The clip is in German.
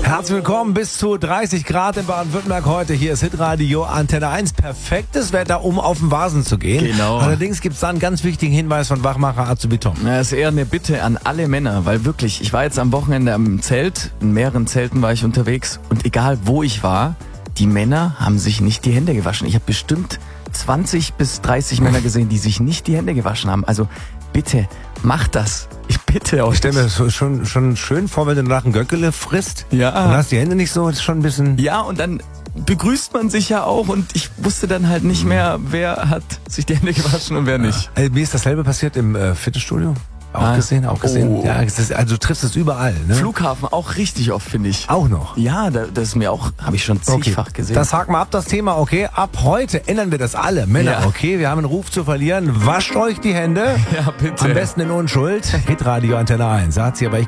Herzlich willkommen, bis zu 30 Grad in Baden-Württemberg heute. Hier ist Hitradio Antenne 1. Perfektes Wetter, um auf den Vasen zu gehen. Genau. Allerdings gibt es da einen ganz wichtigen Hinweis von Wachmacher Azubi Tom. Das ist eher eine Bitte an alle Männer, weil wirklich, ich war jetzt am Wochenende am Zelt, in mehreren Zelten war ich unterwegs und egal wo ich war, die Männer haben sich nicht die Hände gewaschen. Ich habe bestimmt 20 bis 30 Männer gesehen, die sich nicht die Hände gewaschen haben. Also bitte, macht das. Ich bitte euch. Ich stelle mir das schon schön vor, wenn du nach einem Göckele frisst. Ja. Und hast die Hände nicht so, das ist schon ein bisschen... Ja, und dann begrüßt man sich ja auch und ich wusste dann halt nicht mehr, wer hat sich die Hände gewaschen und wer nicht. Mir ist dasselbe passiert im Fitnessstudio. Auch gesehen. Oh. Ja, also du triffst es überall. Ne? Flughafen auch richtig oft, finde ich. Auch noch. Ja, das ist mir auch, habe ich schon zigfach gesehen. Das haken wir ab, das Thema, okay? Ab heute ändern wir das alle. Männer, Ja. okay? Wir haben einen Ruf zu verlieren. Wascht euch die Hände. Ja, bitte. Am besten in Unschuld. Hitradio Antenne 1. Sagt sie, aber ich